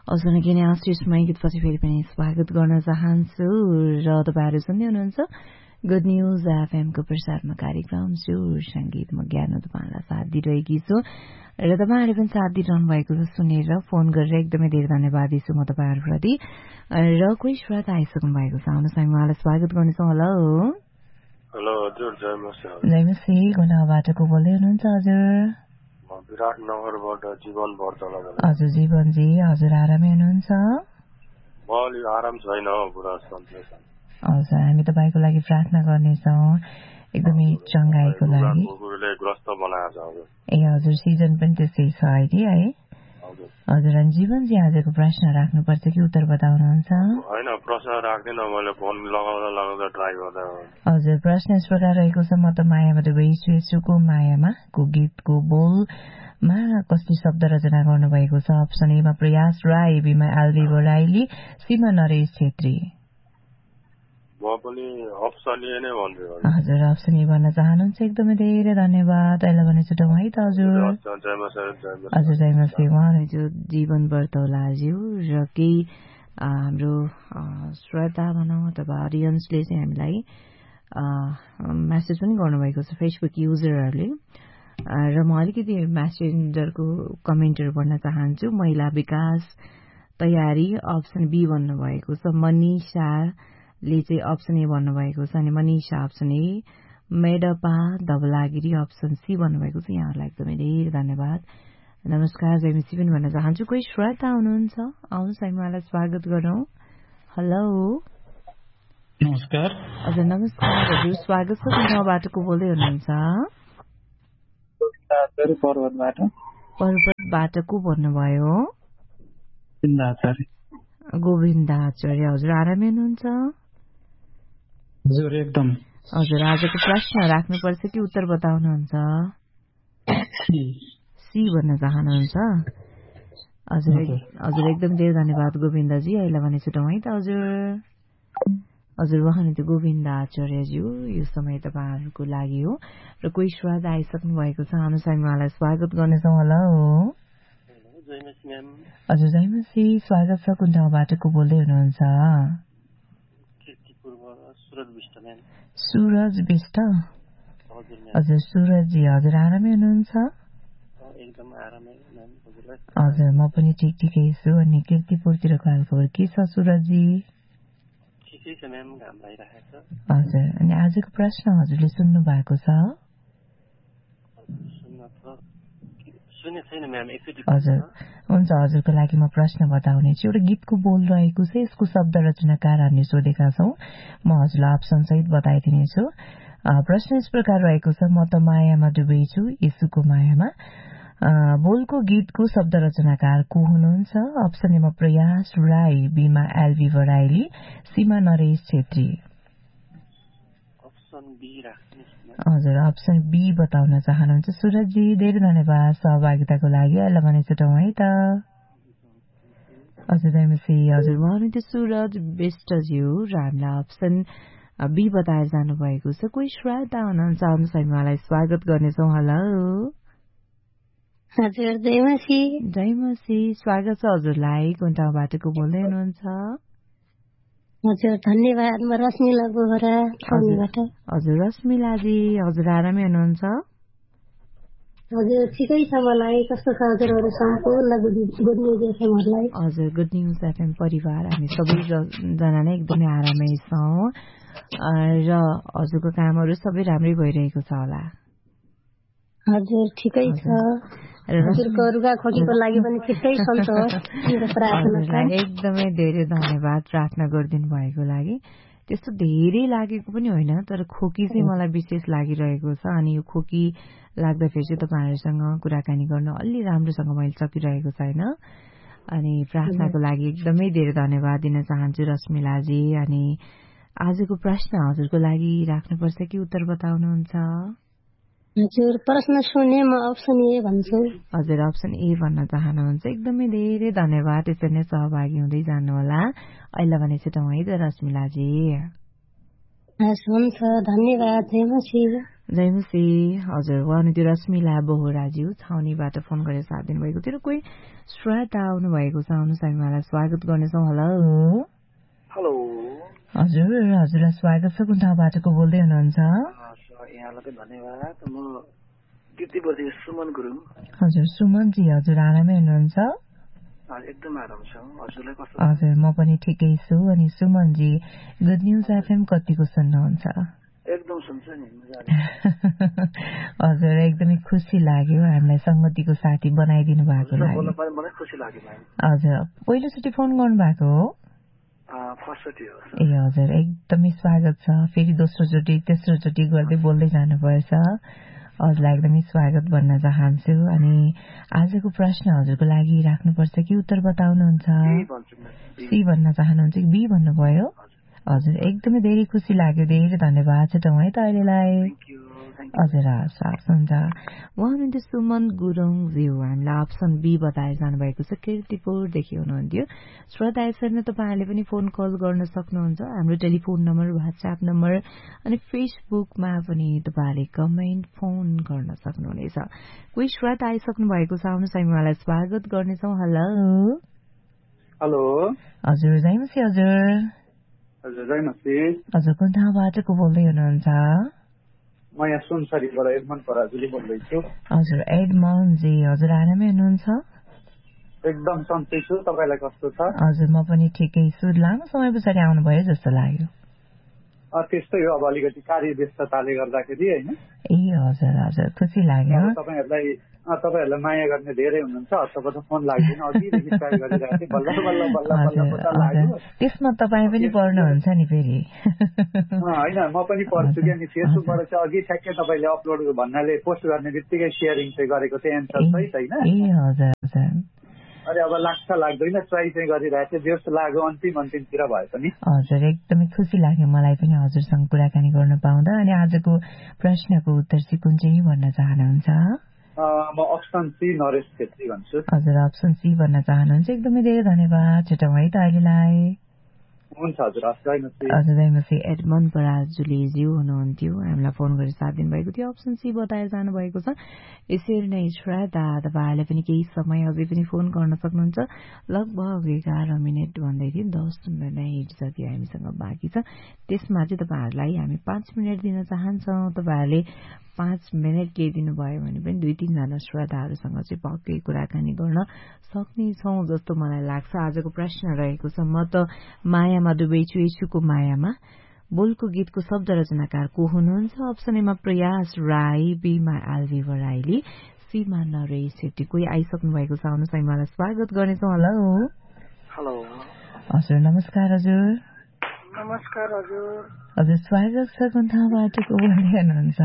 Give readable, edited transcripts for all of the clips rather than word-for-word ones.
हजुर किन आशिषमा गीतपछि फेरि पनि स्वागत गर्न चाहन्छु र तपाईँहरू सुन्दै हुनुहुन्छ गुड न्युज एफएमको प्रसारमा कार्यक्रम सुर संगीत म ज्ञान तपाईँलाई साथ दिइरहेकी छु र तपाईँहरूले पनि साथ दिइरहनु भएको छ सुनेर फोन गरेर एकदमै धेरै धन्यवाद दिन्छु म तपाईँहरूप्रति र कोही श्रोता आइसक्नु भएको छ आउनुहोस् हामी उहाँलाई स्वागत गर्नेछौँ। हेलो हेलो हजुर जयमसी जयमसी गुनाबाट को बोल्दै हुनुहुन्छ हजुर? विराटनगरबाट जीवन बर्तला हजुर जीवनजी हजुर आरामै हुनुहुन्छ? म अलि आराम छैन पुरा सन्चै छ। हजुर हामी तपाईँको लागि प्रार्थना गर्नेछौँ एकदमै चङ्गाईको लागि। ग्रस्त बनाएको छ हजुर। ए हजुर सिजन पनि त्यसै छ अहिले है? हजुर अनि जीवनजी आजको प्रश्न राख्नुपर्छ कि उत्तर बताउनुहुन्छ? होइन प्रश्न राख्दिन मैले फोन लगाउँदा ट्राई गर्दा। हजुर प्रश्न यस प्रकार रहेको छ म त मायामा डुबेछु यसुको मायामा को गीतको बोलमा कसले शब्द रचना गर्नुभएको छ? अप्सन एमा प्रयास राई, बीमा आल्दी राईली, सीमा नरेश छेत्री। म पनि अप्सन ए नै भन्छु। हजुर अप्सन ए भन्न चाहनुहुन्छ एकदमै धेरै धन्यवाद। अहिले भने छुटौँ है त हजुर। हजुर जयमसी उहाँहरू जीवन बर्तौलाज्यू र केही हाम्रो श्रद्धा भनौँ अथवा अडियन्सले चाहिँ हामीलाई मेसेज पनि गर्नुभएको छ फेसबुक युजरहरूले र म अलिकति मेसेन्जरको कमेन्टहरू पढ्न चाहन्छु। महिला विकास तयारी अप्सन बी भन्नुभएको छ, मनिषाले चाहिँ अप्सन ए भन्नुभएको छ अनि Manisha option A, मेडपा Dhaulagiri option C भन्नुभएको छ। यहाँहरूलाई एकदमै धेरै धन्यवाद। नमस्कार जयमिसी पनि भन्न चाहन्छु। कोही श्रोता हुनुहुन्छ आउनुहोस् हामी उहाँलाई स्वागत गरौँ। हेलो नमस्कार। हजुर नमस्कार हजुर स्वागत छ। कुन ठाउँबाट को बोल्दै हुनुहुन्छ? पर्वतबाट को भन्नुभयो? गोविन्द आचार्य हजुर आरामै हुनुहुन्छ? हजुर एकदम। हजुर आजको प्रश्न राख्नुपर्छ कि उत्तर बताउनुहुन्छ? सी भन्न चाहनुहुन्छ? हजुर हजुर एकदम धेरै धन्यवाद गोविन्दजी। अहिले भने छुटौँ है त हजुर। हजुर उहाँ हुनुहुन्थ्यो गोविन्द आचार्यज्यू। यो समय तपाईँहरूको लागि हो र कोही स्वाद आइसक्नु भएको छ हामी उहाँलाई स्वागत गर्नेछौँ। हेलो हजुर जयमसी स्वागत छ। कुन ठाउँबाट को बोल्दै हुनुहुन्छ? सुरज विष्ट हजुर सुरजजी हजुर आरामै हुनुहुन्छ? हजुर म पनि ठिकै छु। अनि किर्तिपुरतिरको हालखबर के छ सुरजजी? हजुर अनि आजको प्रश्न हजुरले सुन्नु भएको छ? हजुर हुन्छ हजुरको लागि म प्रश्न बताउनेछु। एउटा गीतको बोल रहेको छ यसको शब्द रचनाकार हामीले सोधेका छौँ। म हजुरलाई अप्सन सहित बताइदिनेछु। प्रश्न यस प्रकार रहेको छ म त मायामा डुबेछु यसुको मायामा बोलको गीतको शब्द रचनाकार को हुनुहुन्छ? अप्सन एमा प्रयास राई, बीमा एलबी राईली, सीमा नरेश छेत्री। हजुर अप्सन बी बताउन चाहनुहुन्छ सुरजजी। धेरै धन्यवाद सहभागिताको लागि। अहिले भने छुटौँ है त हजुर जयमसी हजुर उहाँ त्यो सुरज बेस्टज्यू र हामीलाई अप्सन बी बताएर जानुभएको छ। कोही श्रोता हुनुहुन्छ आउनुहोस् हामी उहाँलाई स्वागत गर्नेछौँ। हेलो हजुर जयमसी। जयमसी स्वागत छ हजुरलाई। कुन ठाउँबाट को बोल्दै हुनुहुन्छ? हजुर धन्यवाद म रश्मिला बोहरा फोनबाट। हजुर रश्मिलाजी हजुर आरामै हुनुहुन्छ? हजुर ठिकै छ मलाई। कस्तो छ हजुरहरु सम्पूर्ण गुड न्युज एफएमहरुलाई? हजुर गुड न्युज एफएम परिवार हामी सबैजना नै एकदमै आरामै छौँ र हजुरको कामहरु सबै राम्रै भइरहेको छ होला? हजुर ठिकै छ। हजुरको रुगाखोकीको लागि पनि ठिकै सन्तोष मेरो प्रार्थना छ। एकदमै धेरै धन्यवाद प्रार्थना गरिदिनु भएको लागि। त्यस्तो धेरै लागेको पनि होइन तर खोकी चाहिँ मलाई विशेष लागिरहेको छ अनि यो खोकी लाग्दाखेरि चाहिँ तपाईहरुसँग कुराकानी गर्न अलि राम्रोसँग मैले सकिरहेको छैन अनि प्रार्थनाको लागि एकदमै धेरै धन्यवाद दिन चाहन्छु रश्मिलाजी। अनि आजको प्रश्न हजुरको लागि राख्नुपर्छ कि उत्तर बताउनुहुन्छ? हजुर प्रश्न सुने म अप्सन ए भन्छु। हजुर अप्सन ए भन्न चाहनुहुन्छ एकदमै धेरै धन्यवाद। यसरी नै सहभागी हुँदै जानु होला। अहिले भने छुटौँ है त रश्मिलाजी। हुन्छ धन्यवाद जयमसी। जयमसी हजुर उहाँ हुनुहुन्थ्यो रश्मिला बोहराज्यू छाउनीबाट फोन गरेर साथ दिनुभएको थियो र कोही श्रोता आउनु भएको छ आउनुहोस् हामी उहाँलाई स्वागत गर्नेछौँ। हेलो हेलो हजुर हजुरलाई स्वागत छ। कुन ठाउँबाट को बोल्दै हुनुहुन्छ? यहाँलाई धन्यवाद। म दिप्तीपति सुमन गुरुङ। हजुर सुमनजी हजुर आरामै हुनुहुन्छ? एकदम आराम छ। हजुरलाई कस्तो? हजुर म पनि ठिकै छु। अनि सुमनजी गुड न्युज एफएम कतिको सुन्नुहुन्छ? एकदम सुन्छ नि। हजुर एकदमै खुसी लाग्यो हामीलाई संगतिको साथी बनाइदिनु भएको लागि। मलाई खुसी लाग्यो। हजुर पहिलोचोटि फोन गर्नु भएको हो? ए हजुर एकदमै स्वागत छ। फेरि दोस्रोचोटि तेस्रोचोटि गर्दै बोल्दै जानुपर्छ। हजुरलाई एकदमै स्वागत भन्न चाहन्छु। अनि आजको प्रश्न हजुरको लागि राख्नुपर्छ कि उत्तर बताउनुहुन्छ? सी भन्न चाहनुहुन्छ कि बी भन्नुभयो? हजुर एकदमै धेरै खुसी लाग्यो। धेरै धन्यवाद छ त है त अहिलेलाई। हजुर हस् हुन्छ। उहाँ हुनुहुन्थ्यो सुमन गुरुङज्यू हामीलाई अप्सन बी बताएर जानुभएको छ। किर्तिपुरदेखि हुनुहुन्थ्यो। श्रोता यसरी तपाईँहरूले पनि फोन कल गर्न सक्नुहुन्छ। हाम्रो टेलिफोन नम्बर व्हाट्सएप नम्बर अनि फेसबुकमा पनि तपाईँहरूले कमेन्ट फोन गर्न सक्नुहुनेछ। कोही श्रोता आइसक्नु भएको छ आउनुहोस् हामी उहाँलाई स्वागत गर्नेछौँ। हेलो हेलो हजुर जयमसी हजुर। हजुर जयमसी हजुर कुन ठाउँबाट को बोल्दै हुनुहुन्छ? म यहाँ सुनसरीबाट एडमन्ड पराजुली बोल्दैछु। हजुर एडमन्डजी हजुर आरामै हुनुहुन्छ? एकदम सन्चै छु। तपाईँलाई कस्तो छ? हजुर म पनि ठिकै छु। लामो समय पछाडि आउनुभयो जस्तो लाग्यो। त्यस्तै हो अब अलिकति कार्य व्यस्तताले गर्दाखेरि होइन। ए हजुर हजुर खुसी लाग्यो। तपाईँहरूलाई माया गर्ने धेरै हुनुहुन्छ। हतपत फोन लाग्दैन। अघिदेखि ट्राई गरिरहेको थिएँ। बल्ल बल्ल बल्ल बल्ल पत्ता लाग्यो। त्यसमा तपाईँ पनि पढ्नुहुन्छ नि फेरि? होइन म पनि पढ्छु कि। अनि फेसबुकबाट चाहिँ अघि ठ्याक्कै तपाईँले अपलोड भन्नाले पोस्ट गर्ने बित्तिकै सेयरिङ चाहिँ गरेको थिएँ एन्सर सहित होइन। ए हजुर हजुर। अरे अब लाग्छ लाग्दैन ट्राई चाहिँ गरिरहेको थिएँ। जस्तो लाग्यो अन्तिमतिर भए पनि। हजुर एकदमै खुसी लाग्यो मलाई पनि हजुरसँग कुराकानी गर्न पाउँदा। अनि आजको प्रश्नको उत्तर चाहिँ कुन चाहिँ भन्न चाहनुहुन्छ? म अप्सन सी नरेश छेत्री भन्छु। हजुर अप्सन सी भन्न चाहनुहुन्छ। एकदमै धेरै धन्यवाद छुट्याउँ है त अहिलेलाई। हुन्छ हजुर हजुर जयमसी एडमन्ड पराजुलीज्यू हुनुहुन्थ्यो। हामीलाई फोन गरेर साथ दिनुभएको थियो। अप्सन सी बताएर जानुभएको छ। यसरी नै श्रोता तपाईँहरूले पनि केही समय अझै पनि फोन गर्न सक्नुहुन्छ। लगभग 11 मिनट भन्दै थियो 10 मिनट जति हामीसँग बाँकी छ। त्यसमा चाहिँ तपाईँहरूलाई हामी 5 मिनट दिन चाहन्छौँ। तपाईँहरूले 5 मिनट केही दिनुभयो भने पनि 2-3 जना श्रोताहरूसँग चाहिँ पक्कै कुराकानी गर्न सक्नेछौँ जस्तो मलाई लाग्छ। आजको प्रश्न रहेको छ म त मायामा डुबेछु यीशुको मायामा। बोलको गीतको शब्द रचनाकार को हुनुहुन्छ? अप्सन एमा प्रयास राई, बीमा एलभी राईले, सीमा नरेश शेट्टी। कोही आइसक्नु भएको छ आउनुहोस् हामी उहाँलाई स्वागत गर्नेछौँ। हेलो हेलो हजुर नमस्कार हजुर। नमस्कार हजुर। हजुर स्वागत छ। कुन ठाउँबाट को बोल्दै हुनुहुन्छ?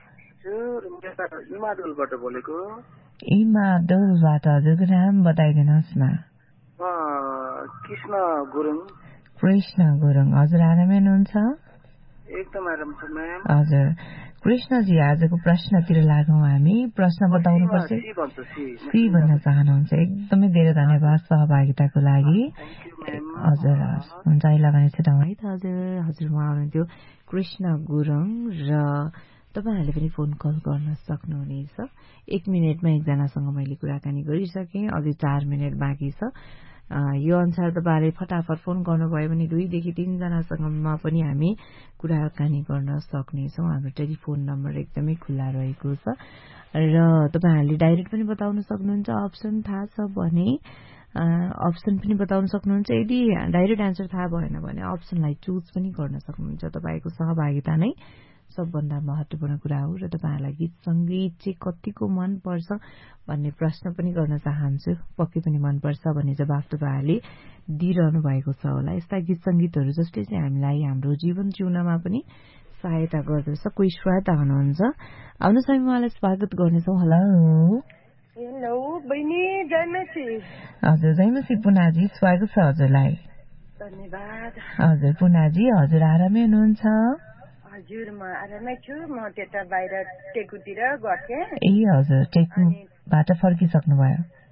इमाडोलबाट बोलेको। इमाडोलबाट हजुरको नाम बताइदिनुहोस् न। कृष्ण गुरुङ। कृष्ण गुरुङ हजुर आरामै हुनुहुन्छ? एकदम आराम छ म्याम। हजुर कृष्णजी आजको प्रश्नतिर लागौँ हामी। प्रश्न बताउनुपर्छ। सी भन्न चाहनुहुन्छ। एकदमै धेरै धन्यवाद सहभागिताको लागि। हजुर हुन्छ अहिले भने छुट्याउँ है त हजुर। हजुर उहाँ हुनुहुन्थ्यो कृष्ण गुरुङ र तपाईँहरूले पनि फोन कल गर्न सक्नुहुनेछ। 1 मिनटमा एकजनासँग मैले कुराकानी गरिसकेँ। अझै 4 मिनट बाँकी छ। यो अनुसार तपाईँहरूले फटाफट फोन गर्नुभयो भने 2 देखि 3 जनासँगमा पनि हामी कुराकानी गर्न सक्नेछौँ। हाम्रो टेलिफोन नम्बर एकदमै खुल्ला रहेको छ र तपाईँहरूले डाइरेक्ट पनि बताउन सक्नुहुन्छ। अप्सन थाहा छ भने अप्सन पनि बताउन सक्नुहुन्छ। यदि डाइरेक्ट एन्सर थाहा भएन भने अप्सनलाई चुज पनि गर्न सक्नुहुन्छ। तपाईँको सहभागिता नै सबभन्दा महत्वपूर्ण कुरा हो र तपाईँहरूलाई गीत सङ्गीत चाहिँ कतिको मनपर्छ भन्ने प्रश्न पनि गर्न चाहन्छु। पक्कै पनि मनपर्छ भन्ने जवाफ तपाईँहरूले दिइरहनु भएको छ होला। यस्ता गीत सङ्गीतहरू जसले चाहिँ हामीलाई हाम्रो जीवन जिउनमा पनि सहायता गर्दछ। कोही श्रोता हुनुहुन्छ आउनुहोस् हामी उहाँलाई स्वागत गर्नेछौँ। हेलो हेलो बहिनी जयमसी। हजुर जयमसी पुनाजी स्वागत छ हजुरलाई। धन्यवाद। हजुर पुनाजी हजुर आरामै हुनुहुन्छ? हजुर म आरामै छु। म त्यता बाहिर टेकुतिर गएको। ए हजुर टेकुबाट फर्किसक्नु भयो?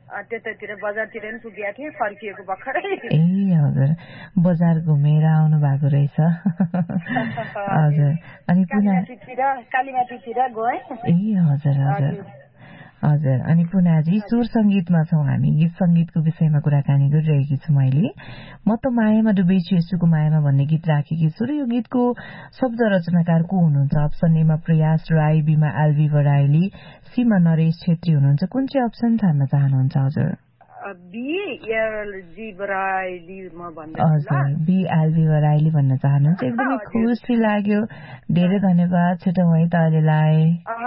त्यतातिर बजारतिर पनि पुगेको थिएँ फर्किएको भर्खरै ए हजुर बजार घुमेर आउनु भएको रहेछ हजुर अनि कालीमाटीतिर गएँ ए हजुर हजुर हजुर अनि पुनाजी सुर संगीतमा छौँ हामी गीत संगीतको विषयमा कुराकानी गरिरहेकी छु मैले म त मायामा डुबेछु यसुको मायामा भन्ने गीत राखेकी छु र यो गीतको शब्द रचनाकार को हुनुहुन्छ अप्सन एमा प्रयास राई बीमा एलबी बराइली सीमा नरेश छेत्री हुनुहुन्छ कुन चाहिँ अप्सन छान्न चाहनुहुन्छ हजुर बीएलजी बराइली म भन्छु हजुर बीएलबी बराइली भन्न चाहनुहुन्छ एकदमै खुसी लाग्यो धेरै धन्यवाद छिटो है त अहिलेलाई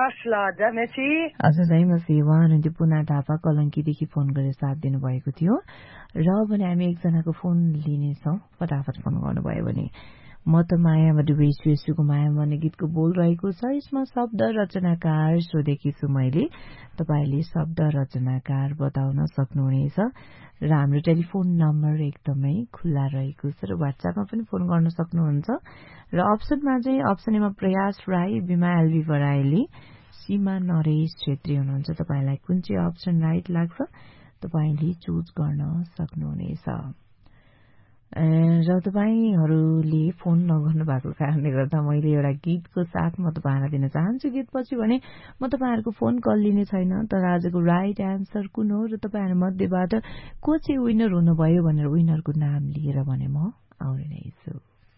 हजुर जयमसी उहाँ हुनुहुन्थ्यो पुना थापा कलङ्कीदेखि फोन गरेर साथ दिनुभएको थियो र भने हामी एकजनाको फोन लिनेछौँ फटाफट फोन गर्नुभयो भने म त मायामा डुबेछु यसुको माया भन्ने गीतको बोल रहेको छ यसमा शब्द रचनाकार सोधेकी छु मैले तपाईले शब्द रचनाकार बताउन सक्नुहुनेछ र हाम्रो टेलिफोन नम्बर एकदमै खुल्ला रहेको छ र व्हाट्सएपमा पनि फोन गर्न सक्नुहुन्छ र अप्सनमा चाहिँ अप्सन एमा प्रयास राई बिमा एलबी बराइली सीमा नरेश छेत्री हुनुहुन्छ तपाईलाई कुन चाहिँ अप्सन राइट लाग्छ तपाईले चुज गर्न सक्नुहुनेछ र तपाईहरूले फोन नगर्नु भएको कारणले गर्दा मैले एउटा गीतको साथ म तपाईहरुलाई दिन चाहन्छु गीतपछि भने म तपाईहरुको फोन कल लिने छैन तर आजको राइट एन्सर कुन हो र तपाईहरु मध्येबाट को चाहिँ विनर हुनुभयो भनेर विनरको नाम लिएर भने म आउने नै छु